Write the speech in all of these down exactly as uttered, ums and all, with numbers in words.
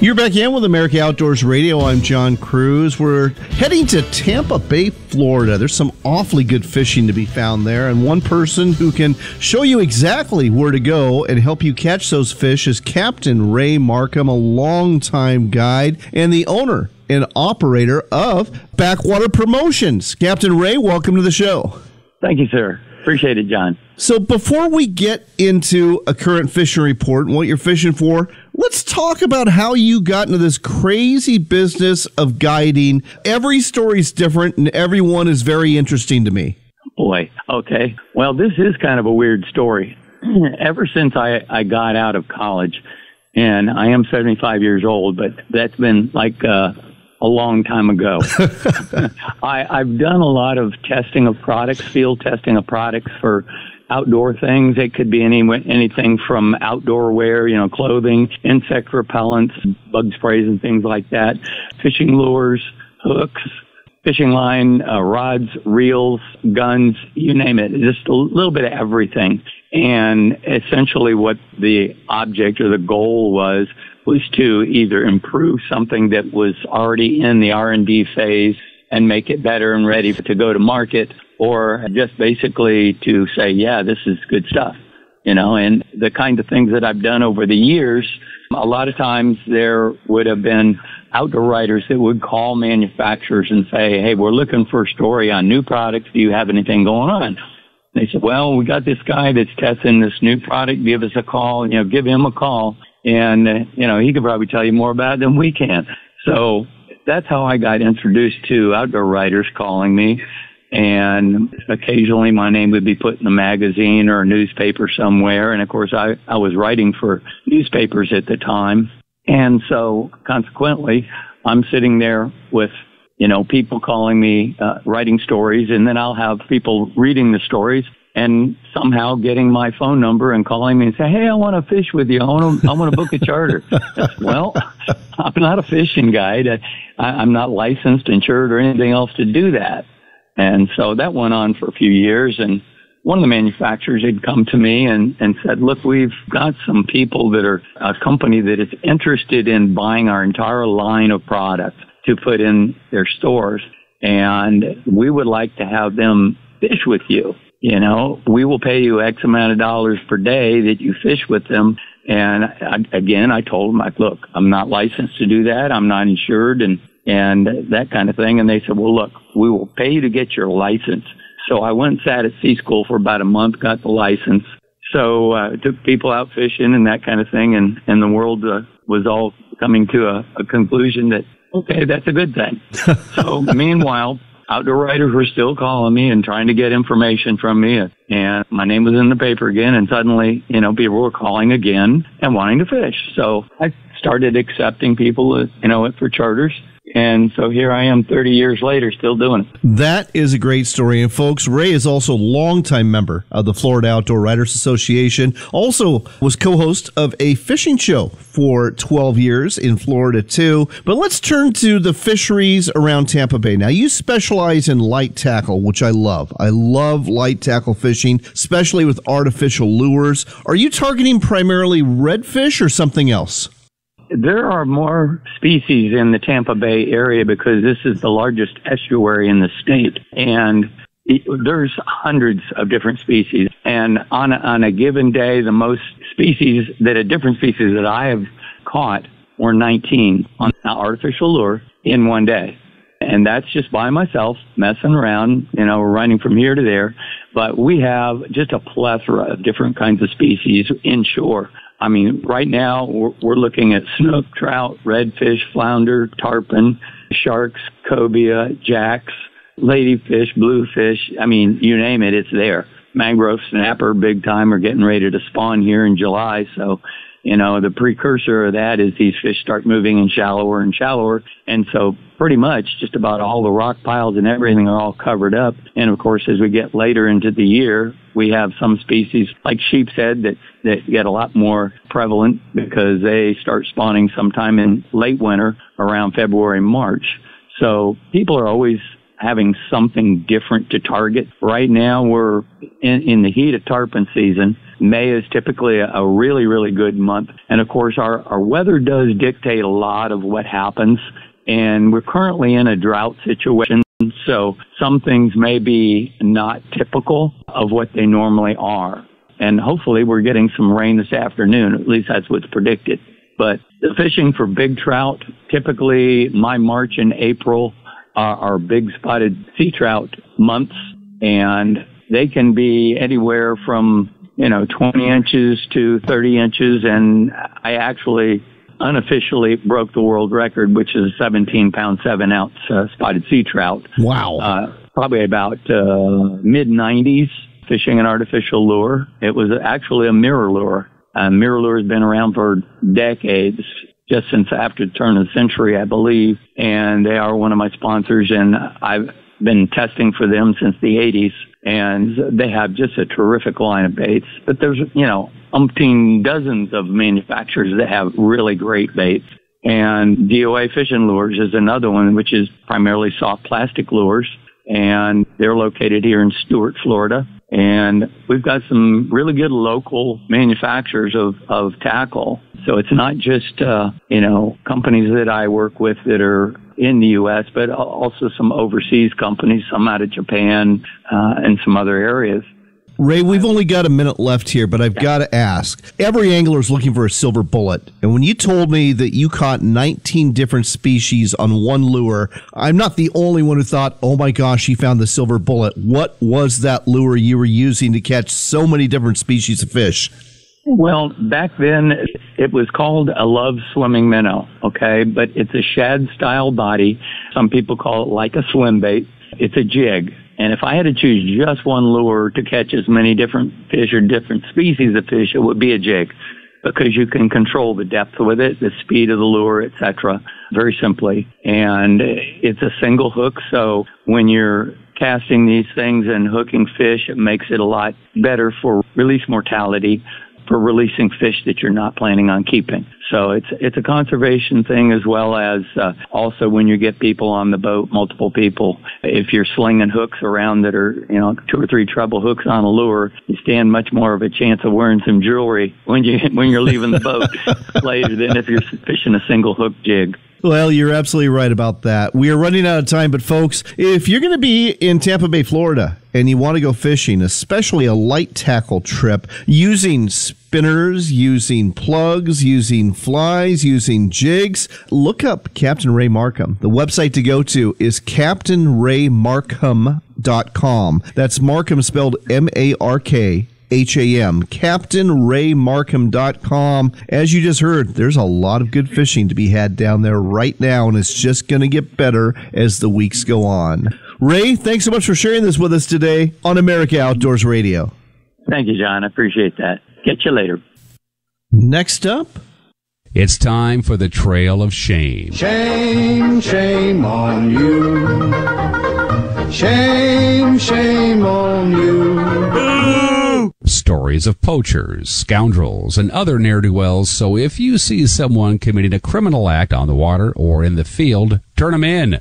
You're back in with America Outdoors Radio. I'm John Cruz. We're heading to Tampa Bay, Florida. There's some awfully good fishing to be found there, and one person who can show you exactly where to go and help you catch those fish is Captain Ray Markham, a longtime guide and the owner and operator of Backwater Promotions. Captain Ray, welcome to the show. Thank you, sir. Appreciate it, John. So before we get into a current fishing report and what you're fishing for, let's talk about how you got into this crazy business of guiding. Every story's different and everyone is very interesting to me. Boy, okay. Well, this is kind of a weird story. Ever since I, I got out of college, and I am seventy-five years old, but that's been like uh, a long time ago. I, I've done a lot of testing of products, field testing of products for outdoor things. It could be any anything from outdoor wear, you know, clothing, insect repellents, bug sprays and things like that, fishing lures, hooks, fishing line, uh, rods, reels, guns, you name it, just a little bit of everything. And essentially what the object or the goal was, was to either improve something that was already in the R and D phase and make it better and ready to go to market, or just basically to say, yeah, this is good stuff, you know. And the kind of things that I've done over the years, a lot of times there would have been outdoor writers that would call manufacturers and say, hey, we're looking for a story on new products. Do you have anything going on? They said, well, we got this guy that's testing this new product. Give us a call, you know, give him a call. And, uh, you know, he could probably tell you more about it than we can. So that's how I got introduced to outdoor writers calling me. And occasionally my name would be put in a magazine or a newspaper somewhere. And, of course, I, I was writing for newspapers at the time. And so, consequently, I'm sitting there with, you know, people calling me, uh, writing stories, and then I'll have people reading the stories and somehow getting my phone number and calling me and say, hey, I want to fish with you. I want to, I want to book a charter. Well, I'm not a fishing guide. I, I'm not licensed, insured, or anything else to do that. And so that went on for a few years, and one of the manufacturers had come to me and, and said, look, we've got some people that are a company that is interested in buying our entire line of products to put in their stores, and we would like to have them fish with you. You know, we will pay you X amount of dollars per day that you fish with them. And I, again, I told them, like, look, I'm not licensed to do that. I'm not insured and, and that kind of thing. And they said, well, look, we will pay you to get your license. So I went and sat at Sea School for about a month, got the license. So I uh, took people out fishing and that kind of thing. And, and the world uh, was all coming to a, a conclusion that, okay, that's a good thing. So meanwhile, outdoor writers were still calling me and trying to get information from me. And my name was in the paper again. And suddenly, you know, people were calling again and wanting to fish. So I started accepting people, you know, for charters. And so here I am thirty years later, still doing it. That is a great story. And folks, Ray is also a longtime member of the Florida Outdoor Writers Association. Also was co-host of a fishing show for twelve years in Florida too. But let's turn to the fisheries around Tampa Bay. Now, you specialize in light tackle, which I love. I love light tackle fishing, especially with artificial lures. Are you targeting primarily redfish or something else? There are more species in the Tampa Bay area because this is the largest estuary in the state. And it, there's hundreds of different species. And on a, on a given day, the most species that a different species that I have caught were nineteen on an artificial lure in one day. And that's just by myself, messing around, you know, running from here to there. But we have just a plethora of different kinds of species inshore. I mean, right now we're, we're looking at snook, trout, redfish, flounder, tarpon, sharks, cobia, jacks, ladyfish, bluefish. I mean, you name it, it's there. Mangrove snapper, big time, are getting ready to spawn here in July. So, you know, the precursor of that is these fish start moving in shallower and shallower. And so pretty much just about all the rock piles and everything are all covered up. And of course, as we get later into the year, we have some species like sheepshead that, that get a lot more prevalent because they start spawning sometime in late winter around February, March. So people are always having something different to target. Right now, we're in, in the heat of tarpon season. May is typically a, a really, really good month. And of course, our, our weather does dictate a lot of what happens. And we're currently in a drought situation. So some things may be not typical of what they normally are. And hopefully we're getting some rain this afternoon. At least that's what's predicted. But the fishing for big trout, typically my March and April are, are big spotted sea trout months. And they can be anywhere from, you know, twenty inches to thirty inches. And I actually unofficially broke the world record, which is a seventeen pound, seven ounce uh, spotted sea trout. Wow. Uh, probably about uh, mid nineties, fishing an artificial lure. It was actually a mirror lure. Uh, mirror lure has been around for decades, just since after the turn of the century, I believe. And they are one of my sponsors, and I've been testing for them since the eighties. And they have just a terrific line of baits. But there's, you know, umpteen dozens of manufacturers that have really great baits. And D O A Fishing Lures is another one, which is primarily soft plastic lures. And they're located here in Stuart, Florida. And we've got some really good local manufacturers of, of tackle. So it's not just, uh, you know, companies that I work with that are in the U S, but also some overseas companies, some out of Japan uh, and some other areas. Ray, we've only got a minute left here, but I've got to ask. Every angler is looking for a silver bullet. And when you told me that you caught nineteen different species on one lure, I'm not the only one who thought, oh my gosh, he found the silver bullet. What was that lure you were using to catch so many different species of fish? Well, back then, it was called a love swimming minnow, okay? But it's a shad-style body. Some people call it like a swim bait. It's a jig. And if I had to choose just one lure to catch as many different fish or different species of fish, it would be a jig, because you can control the depth with it, the speed of the lure, et cetera, very simply. And it's a single hook, so when you're casting these things and hooking fish, it makes it a lot better for release mortality, for releasing fish that you're not planning on keeping. So it's it's a conservation thing, as well as uh, also when you get people on the boat, multiple people, if you're slinging hooks around that are, you know, two or three treble hooks on a lure, you stand much more of a chance of wearing some jewelry when you when you're leaving the boat later than if you're fishing a single hook jig. Well, you're absolutely right about that. We are running out of time, but folks, if you're going to be in Tampa Bay, Florida, and you want to go fishing, especially a light tackle trip, using spinners, using plugs, using flies, using jigs, look up Captain Ray Markham. The website to go to is captain ray markham dot com. That's Markham spelled M A R K H A M, captain ray markham dot com. As you just heard, there's a lot of good fishing to be had down there right now, and it's just going to get better as the weeks go on. Ray, thanks so much for sharing this with us today on America Outdoors Radio. Thank you, John. I appreciate that. Catch you later. Next up, it's time for the Trail of Shame. Shame, shame on you. Shame, shame on you. Stories of poachers, scoundrels, and other ne'er-do-wells. So if you see someone committing a criminal act on the water or in the field, turn them in.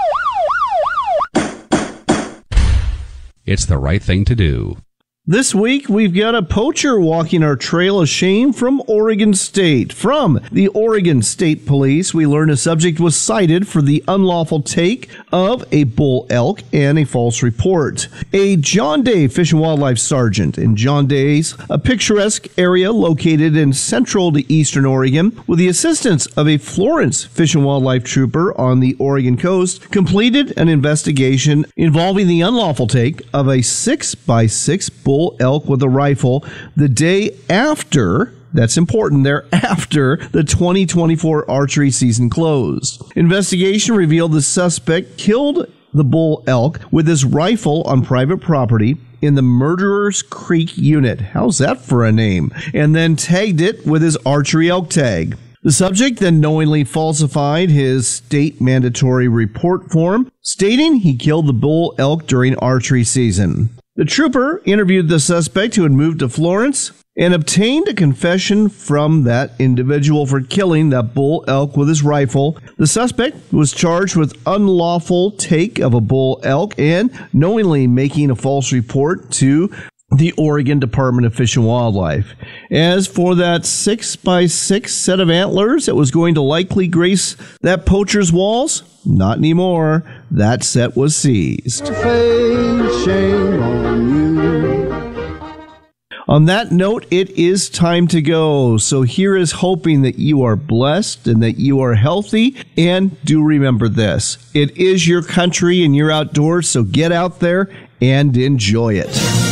It's the right thing to do. this week, we've got a poacher walking our trail of shame from Oregon State. From the Oregon State Police, we learned a subject was cited for the unlawful take of a bull elk and a false report. A John Day Fish and Wildlife Sergeant in John Day's, a picturesque area located in central to eastern Oregon, with the assistance of a Florence Fish and Wildlife Trooper on the Oregon coast, completed an investigation involving the unlawful take of a six by six bull elk with a rifle the day after, that's important there, after the twenty twenty-four archery season closed. Investigation revealed the suspect killed the bull elk with his rifle on private property in the Murderers Creek unit. How's that for a name? And then tagged it with his archery elk tag. The subject then knowingly falsified his state mandatory report form, stating he killed the bull elk during archery season. The trooper interviewed the suspect, who had moved to Florence, and obtained a confession from that individual for killing that bull elk with his rifle. The suspect was charged with unlawful take of a bull elk and knowingly making a false report to the Oregon Department of Fish and Wildlife. As for that six by six set of antlers that was going to likely grace that poacher's walls, not anymore. That set was seized. Face, shame on you. On that note, it is time to go. So here is hoping that you are blessed and that you are healthy. And do remember this. It is your country and you're outdoors, so get out there and enjoy it.